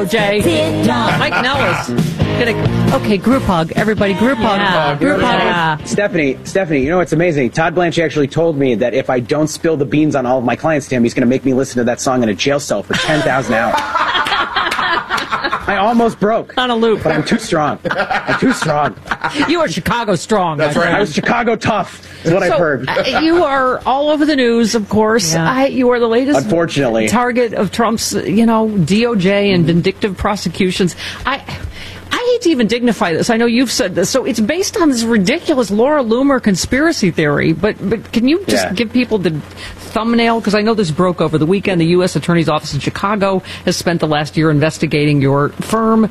DOJ. Mike Nellis. Okay, group hug. Everybody, group hug. Group hug. Stephanie, you know what's amazing? Todd Blanche actually told me that if I don't spill the beans on all of my clients to him, he's going to make me listen to that song in a jail cell for 10,000 hours. I almost broke. On a loop. But I'm too strong. You are Chicago strong. That's right. I was Chicago tough, is what I've heard. You are all over the news, of course. Yeah. You are the latest Unfortunately. target of Trump's, DOJ and vindictive prosecutions. I hate to even dignify this. I know you've said this. So it's based on this ridiculous Laura Loomer conspiracy theory. But can you just give people the thumbnail? Because I know this broke over the weekend. The U.S. Attorney's Office in Chicago has spent the last year investigating your firm.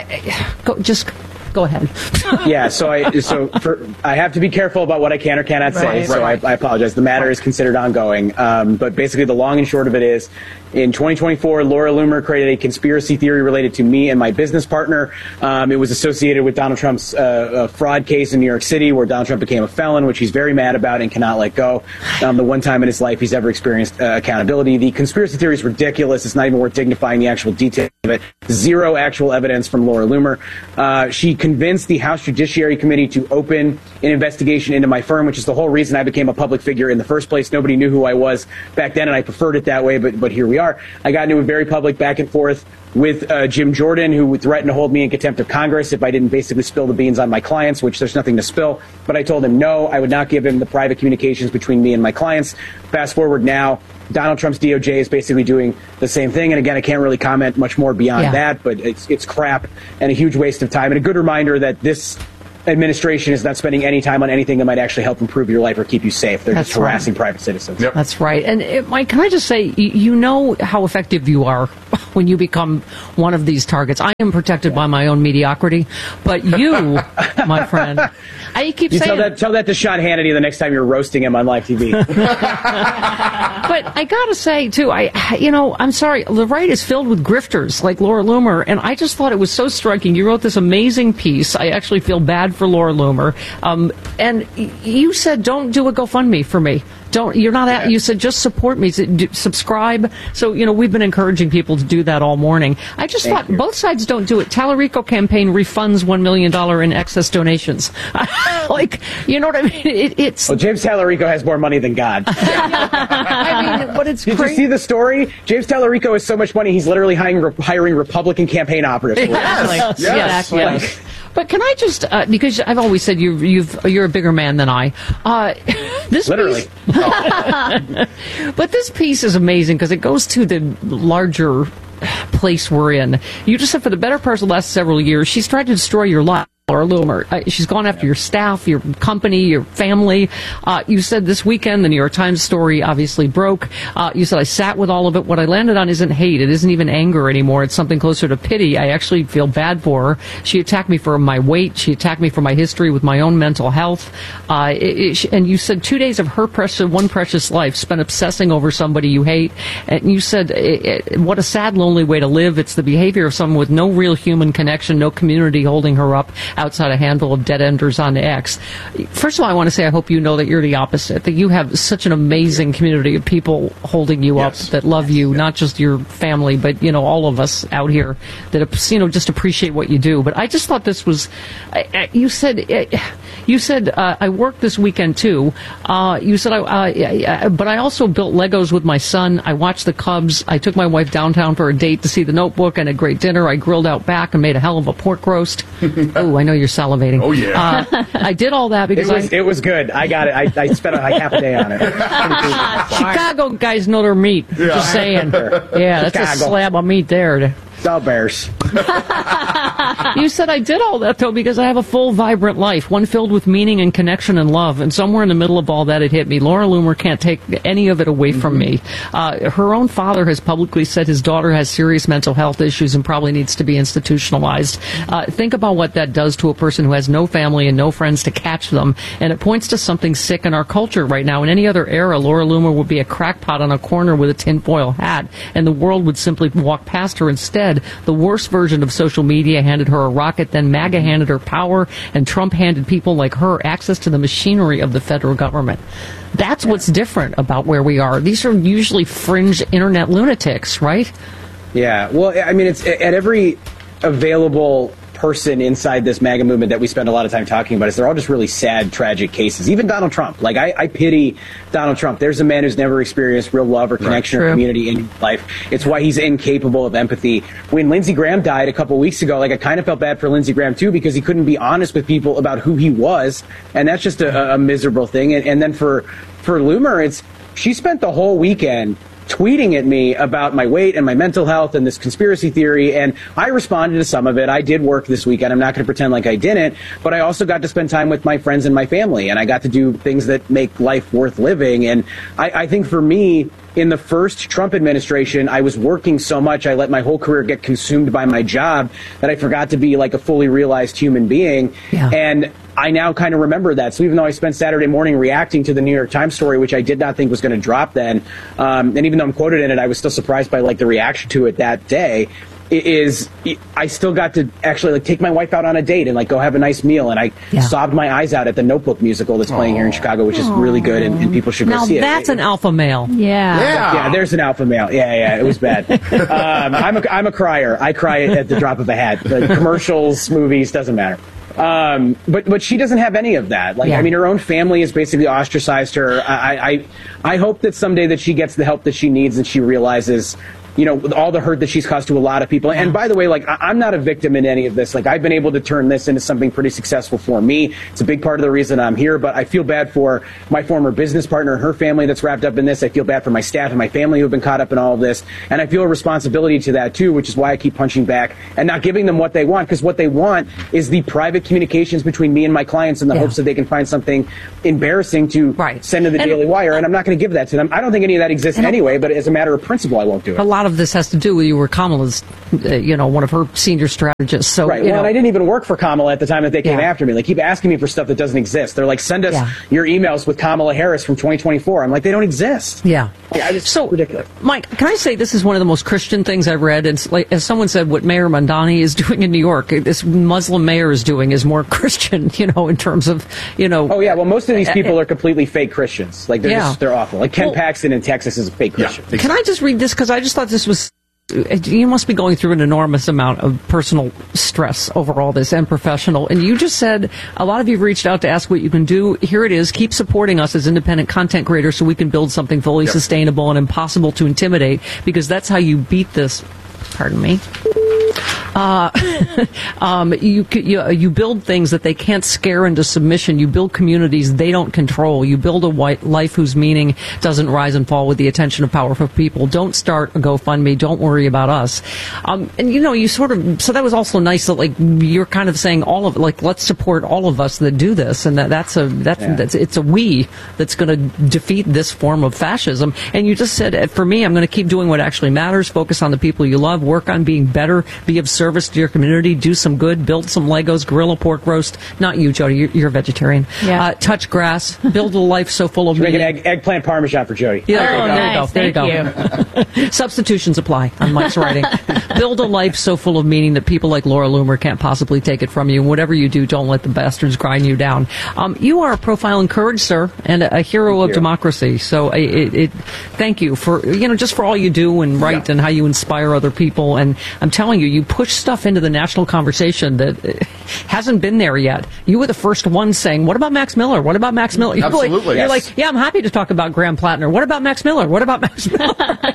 Go ahead. Yeah, so I have to be careful about what I can or cannot say, so I apologize. The matter is considered ongoing. But basically the long and short of it is, in 2024, Laura Loomer created a conspiracy theory related to me and my business partner. It was associated with Donald Trump's fraud case in New York City, where Donald Trump became a felon, which he's very mad about and cannot let go. The one time in his life he's ever experienced accountability. The conspiracy theory is ridiculous. It's not even worth dignifying the actual detail of it. Zero actual evidence from Laura Loomer. She convinced the House Judiciary Committee to open an investigation into my firm, which is the whole reason I became a public figure in the first place. Nobody knew who I was back then, and I preferred it that way, but here we are. I got into a very public back and forth with Jim Jordan, who would threaten to hold me in contempt of Congress if I didn't basically spill the beans on my clients, which there's nothing to spill. But I told him no, I would not give him the private communications between me and my clients. Fast forward now, Donald Trump's DOJ is basically doing the same thing. And again, I can't really comment much more beyond that, but it's crap and a huge waste of time. And a good reminder that this administration is not spending any time on anything that might actually help improve your life or keep you safe. They're just harassing private citizens. Yep. That's right. And Mike, can I just say, you know how effective you are when you become one of these targets. I am protected by my own mediocrity, but you, my friend, I keep saying... Tell that to Sean Hannity the next time you're roasting him on live TV. But I gotta say, too, I'm sorry, the right is filled with grifters like Laura Loomer, and I just thought it was so striking. You wrote this amazing piece. I actually feel bad for Laura Loomer. And you said, don't do a GoFundMe for me. You said just support me, subscribe. So, we've been encouraging people to do that all morning. I just thought both sides don't do it. Tallarico campaign refunds $1 million in excess donations. You know what I mean? It's... Well, James Tallarico has more money than God. But it's Did you see the story? James Tallarico has so much money, he's literally hiring Republican campaign operatives. Yes. But can I just, because I've always said you're a bigger man than I. Literally. But this piece is amazing because it goes to the larger place we're in. You just said for the better part of the last several years, she's tried to destroy your life. Laura Loomer. She's gone after your staff, your company, your family. You said this weekend, the New York Times story obviously broke. You said, I sat with all of it. What I landed on isn't hate. It isn't even anger anymore. It's something closer to pity. I actually feel bad for her. She attacked me for my weight. She attacked me for my history with my own mental health. And you said 2 days of her one precious life spent obsessing over somebody you hate. And you said, what a sad, lonely way to live. It's the behavior of someone with no real human connection, no community holding her up outside a handful of dead-enders on X. First of all, I want to say I hope you know that you're the opposite, that you have such an amazing community of people holding you up that love you, not just your family, but, all of us out here that, just appreciate what you do. But I just thought this was, you said, I worked this weekend too. You said, but I also built Legos with my son. I watched the Cubs. I took my wife downtown for a date to see The Notebook and a great dinner. I grilled out back and made a hell of a pork roast. Oh, I know you're salivating. Oh, yeah. I did all that because it was good. I got it. I spent half a day on it. Chicago guys know their meat. Yeah. Just saying. Yeah, that's a slab of meat there. The Bears. You said I did all that, though, because I have a full, vibrant life, one filled with meaning and connection and love. And somewhere in the middle of all that, it hit me. Laura Loomer can't take any of it away from me. Her own father has publicly said his daughter has serious mental health issues and probably needs to be institutionalized. Think about what that does to a person who has no family and no friends to catch them. And it points to something sick in our culture right now. In any other era, Laura Loomer would be a crackpot on a corner with a tinfoil hat, and the world would simply walk past her. Instead, the worst version of social media handed her a rocket, then MAGA handed her power, and Trump handed people like her access to the machinery of the federal government. That's what's different about where we are. These are usually fringe internet lunatics, right? Yeah. Well, I mean, it's at every available person inside this MAGA movement that we spend a lot of time talking about is they're all just really sad, tragic cases. Even Donald Trump. Like, I pity Donald Trump. There's a man who's never experienced real love or connection or community in his life. It's why he's incapable of empathy. When Lindsey Graham died a couple weeks ago, like, I kind of felt bad for Lindsey Graham, too, because he couldn't be honest with people about who he was. And that's just a miserable thing. And then for Loomer, she spent the whole weekend tweeting at me about my weight and my mental health and this conspiracy theory, and I responded to some of it. I did work this weekend. I'm not going to pretend like I didn't, but I also got to spend time with my friends and my family, and I got to do things that make life worth living. And I think for me, in the first Trump administration, I was working so much, I let my whole career get consumed by my job that I forgot to be like a fully realized human being. Yeah. And I now kind of remember that. So even though I spent Saturday morning reacting to the New York Times story, which I did not think was going to drop then, and even though I'm quoted in it, I was still surprised by like the reaction to it that day. I still got to actually like take my wife out on a date and like go have a nice meal, and I sobbed my eyes out at the Notebook musical that's playing here in Chicago, which is really good, and people should go see it. Now that's an alpha male. Yeah, there's an alpha male. Yeah, it was bad. I'm a crier. I cry at the drop of a hat. The commercials, movies, doesn't matter. But she doesn't have any of that. Like, I mean, her own family has basically ostracized her. I hope that someday that she gets the help that she needs and she realizes, you know, all the hurt that she's caused to a lot of people. And by the way, like, I'm not a victim in any of this. Like, I've been able to turn this into something pretty successful for me. It's a big part of the reason I'm here, but I feel bad for my former business partner and her family that's wrapped up in this. I feel bad for my staff and my family who've been caught up in all of this. And I feel a responsibility to that too, which is why I keep punching back and not giving them what they want, because what they want is the private communications between me and my clients in the hopes that they can find something embarrassing to send to the Daily Wire. And I'm not going to give that to them. I don't think any of that exists anyway, but as a matter of principle, I won't do it. A lot of this has to do with you were Kamala's, one of her senior strategists. So, right. Well, and I didn't even work for Kamala at the time that they came after me. They keep asking me for stuff that doesn't exist. They're like, send us your emails with Kamala Harris from 2024. I'm like, they don't exist. Yeah. It's so ridiculous. Mike, can I say this is one of the most Christian things I've read? It's like, as someone said, what Mayor Mamdani is doing in New York, this Muslim mayor is doing is more Christian, in terms of, Oh, yeah. Well, most of these people are completely fake Christians. Like, they're awful. Like Ken Paxton in Texas is a fake Christian. Yeah. Can I just read this? Because I just thought this was... You must be going through an enormous amount of personal stress over all this and professional. And you just said a lot of you have reached out to ask what you can do. Here it is. Keep supporting us as independent content creators so we can build something fully sustainable and impossible to intimidate, because that's how you beat this. Pardon me. You build things that they can't scare into submission. You build communities they don't control. You build a life whose meaning doesn't rise and fall with the attention of powerful people. Don't start a GoFundMe. Don't worry about us. And you sort of, so that was also nice that like you're kind of saying all of it, like let's support all of us that do this, and that's it's a we that's going to defeat this form of fascism. And you just said, for me, I'm going to keep doing what actually matters. Focus on the people you love. Work on being better. Be of service to your community. Do some good. Build some Legos. Grill a pork roast. Not you, Jody. You're a vegetarian. Yeah. Touch grass. Build a life so full of meaning. Make an eggplant parmesan for Jody. Yeah, there you go. Substitutions apply on Mike's writing. Build a life so full of meaning that people like Laura Loomer can't possibly take it from you. And whatever you do, don't let the bastards grind you down. You are a profile in courage, sir, and a hero of democracy. So thank you for just for all you do and write and how you inspire other people. And I'm telling you, you push stuff into the national conversation that hasn't been there yet. You were the first one saying, "What about Max Miller? What about Max Miller?" Absolutely. You're like, "Yeah, I'm happy to talk about Graham Plattner. What about Max Miller? What about Max Miller?"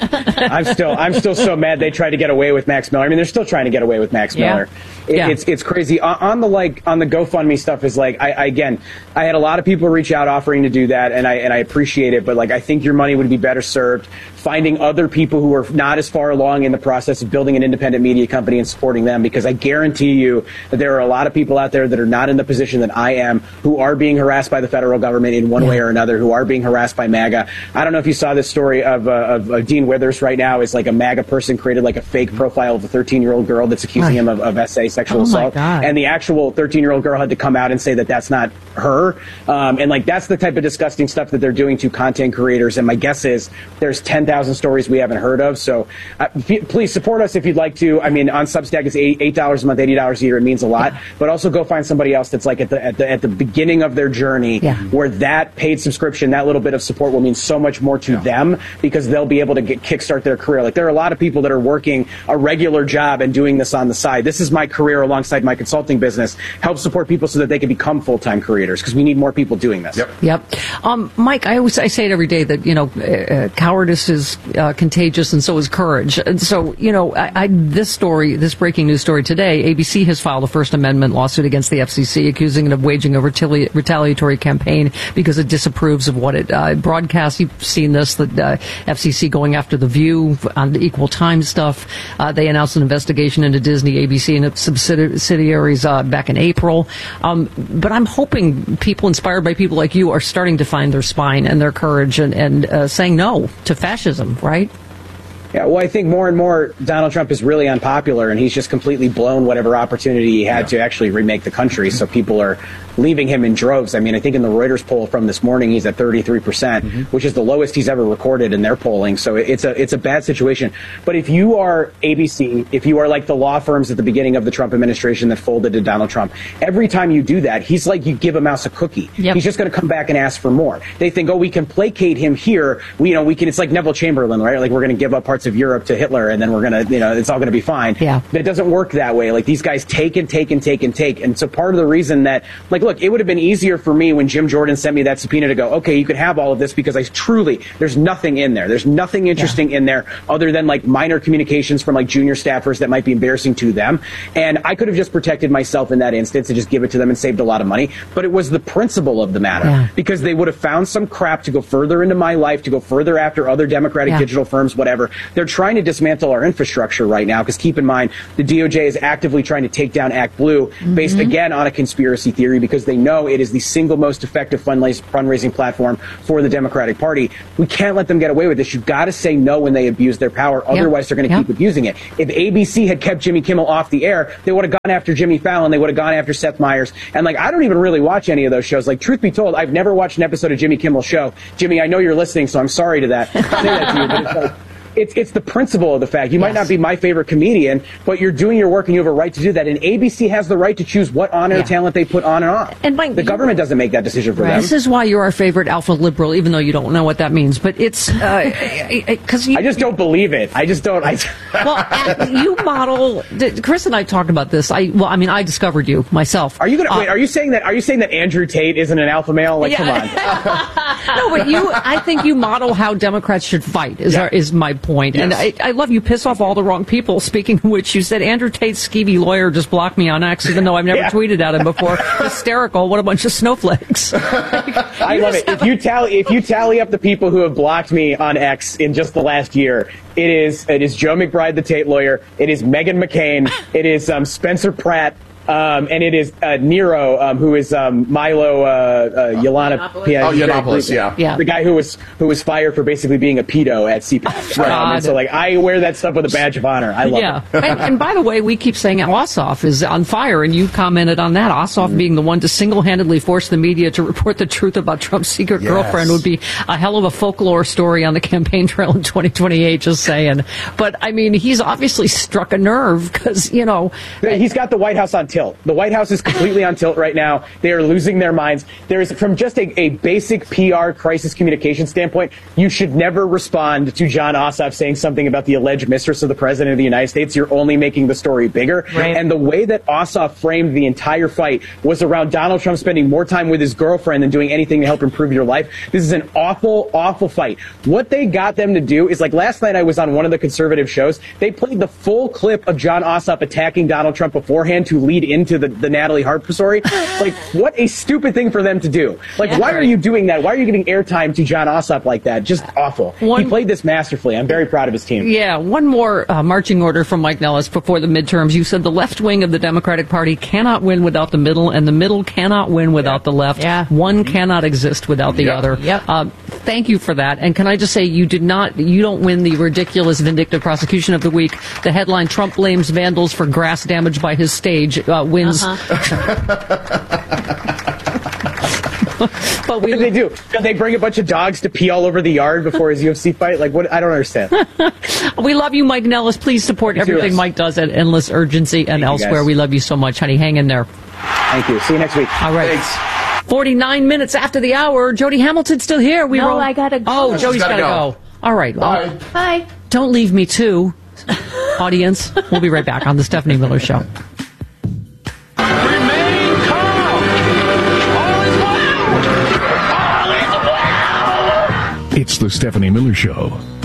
I'm still so mad they tried to get away with Max Miller. I mean, they're still trying to get away with Max Miller. It's crazy. On the GoFundMe stuff is like, I had a lot of people reach out offering to do that, and I appreciate it, but like I think your money would be better served finding other people who are not as far along in the process of building an independent media company and supporting them, because I guarantee you that there are a lot of people out there that are not in the position that I am, who are being harassed by the federal government in one way or another, who are being harassed by MAGA. I don't know if you saw this story of Dean Withers right now. Is like a MAGA person created like a fake profile of a 13-year-old girl that's accusing him of SA sexual assault. And the actual 13-year-old girl had to come out and say that that's not her. And like that's the type of disgusting stuff that they're doing to content creators. And my guess is there's 10,000 stories we haven't heard of. So please support us if you'd like to. I mean, on Substack, Substack is $8 a month, $80 a year. It means a lot. But also go find somebody else that's like at the beginning of their journey, where that paid subscription, that little bit of support will mean so much more to them, because they'll be able to kickstart their career. Like, there are a lot of people that are working a regular job and doing this on the side. This is my career alongside my consulting business. Help support people so that they can become full-time creators, because we need more people doing this. Yep. Mike, I say it every day that, cowardice is contagious, and so is courage. And so, this breaking news story today, ABC has filed a First Amendment lawsuit against the FCC, accusing it of waging a retaliatory campaign because it disapproves of what it broadcasts. You've seen this, the FCC going after The View on the equal time stuff. They announced an investigation into Disney, ABC, and its subsidiaries back in April. But I'm hoping people inspired by people like you are starting to find their spine and their courage and saying no to fascism, right? Yeah, well, I think more and more Donald Trump is really unpopular, and he's just completely blown whatever opportunity he had to actually remake the country. So people are leaving him in droves. I mean, I think in the Reuters poll from this morning, he's at 33%, which is the lowest he's ever recorded in their polling. So it's a bad situation. But if you are ABC, if you are like the law firms at the beginning of the Trump administration that folded to Donald Trump, every time you do that, he's like you give a mouse a cookie. He's just going to come back and ask for more. They think, we can placate him here. We can. It's like Neville Chamberlain, right? Like, we're going to give up parts of Europe to Hitler, and then we're going to, it's all going to be fine. Yeah. But it doesn't work that way. Like, these guys take and take and take and take. And so part of the reason that, look, it would have been easier for me when Jim Jordan sent me that subpoena to go, okay, you could have all of this, because there's nothing in there. There's nothing interesting in there other than like minor communications from like junior staffers that might be embarrassing to them. And I could have just protected myself in that instance and just give it to them and saved a lot of money. But it was the principle of the matter, because they would have found some crap to go further into my life, to go further after other Democratic digital firms, whatever. They're trying to dismantle our infrastructure right now, because keep in mind, the DOJ is actively trying to take down ActBlue based again on a conspiracy theory, because they know it is the single most effective fundraising platform for the Democratic Party. We can't let them get away with this. You've got to say no when they abuse their power. Otherwise, they're going to keep abusing it. If ABC had kept Jimmy Kimmel off the air, they would have gone after Jimmy Fallon. They would have gone after Seth Meyers. And I don't even really watch any of those shows. Like, truth be told, I've never watched an episode of Jimmy Kimmel's show. Jimmy, I know you're listening, so I'm sorry to that. Say that to you, but it's like, it's the principle of the fact. You might not be my favorite comedian, but you're doing your work and you have a right to do that. And ABC has the right to choose what on-air talent they put on and off. And Mike, the government doesn't make that decision for them. This is why you're our favorite alpha liberal, even though you don't know what that means. But it's because I just don't believe it. I just don't. Well, you model. Chris and I talked about this. I discovered you myself. Are you going to wait? Are you saying that Andrew Tate isn't an alpha male? Like, come on. No, but I think you model how Democrats should fight. Is my point. And I love you piss off all the wrong people. Speaking of which, you said Andrew Tate's skeevy lawyer just blocked me on X, even though I've never tweeted at him before. Hysterical. What a bunch of snowflakes. I love it. If you tally up the people who have blocked me on X in just the last year, it is Joe McBride, the Tate lawyer. It is Meghan McCain. It is Spencer Pratt. And it is Nero, who is Milo Yiannopoulos, the guy who was fired for basically being a pedo at CPAC. And so, I wear that stuff with a badge of honor. I love it. And by the way, we keep saying Ossoff is on fire, and you commented on that. Ossoff being the one to single-handedly force the media to report the truth about Trump's secret girlfriend would be a hell of a folklore story on the campaign trail in 2028. Just saying. But I mean, he's obviously struck a nerve because he's got the White House on tilt. The White House is completely on tilt right now. They are losing their minds. There is, from just a basic PR crisis communication standpoint, you should never respond to Jon Ossoff saying something about the alleged mistress of the President of the United States. You're only making the story bigger. Right. And the way that Ossoff framed the entire fight was around Donald Trump spending more time with his girlfriend than doing anything to help improve your life. This is an awful, awful fight. What they got them to do is, last night I was on one of the conservative shows. They played the full clip of Jon Ossoff attacking Donald Trump beforehand to lead into the Natalie Harper story. What a stupid thing for them to do. Why are you doing that? Why are you giving airtime to Jon Ossoff like that? Just awful. He played this masterfully. I'm very proud of his team. Yeah, one more marching order from Mike Nellis before the midterms. You said the left wing of the Democratic Party cannot win without the middle, and the middle cannot win without the left. Yeah. One cannot exist without the other. Yep. Thank you for that. And can I just say, you don't win the ridiculous vindictive prosecution of the week. The headline, Trump blames vandals for grass damage by his stage, wins. But what did they do? Did they bring a bunch of dogs to pee all over the yard before his UFC fight? Like, what? I don't understand. We love you, Mike Nellis. Please support everything Mike does at Endless Urgency and elsewhere. We love you so much, honey. Hang in there. Thank you. See you next week. All right. Thanks. 49 minutes after the hour. Jody Hamilton's still here. I gotta go. Oh, Jody's gotta go. All right. Bye. Bye. Don't leave me too, audience. We'll be right back on the Stephanie Miller Show. Remain calm. All is well. All is well. It's the Stephanie Miller Show.